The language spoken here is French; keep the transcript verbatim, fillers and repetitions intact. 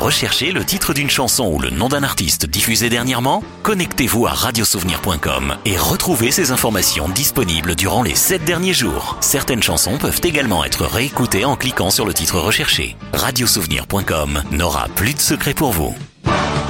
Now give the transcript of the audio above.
recherchez le titre d'une chanson ou le nom d'un artiste diffusé dernièrement? Connectez-vous à radiosouvenir point com et retrouvez ces informations disponibles durant les sept derniers jours. Certaines chansons peuvent également être réécoutées en cliquant sur le titre recherché. radiosouvenir point com n'aura plus de secret pour vous.